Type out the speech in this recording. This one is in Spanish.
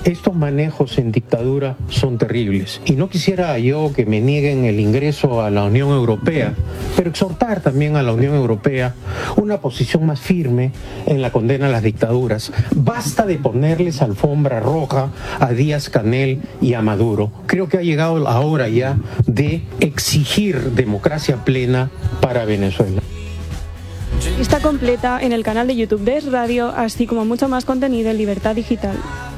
Estos manejos en dictadura son terribles y no quisiera yo que me nieguen el ingreso a la Unión Europea, pero exhortar también a la Unión Europea una posición más firme en la condena a las dictaduras. Basta de ponerles alfombra roja a Díaz-Canel y a Maduro. Creo que ha llegado la hora ya de exigir democracia plena para Venezuela. Está completa en el canal de YouTube de Es Radio, así como mucho más contenido en Libertad Digital.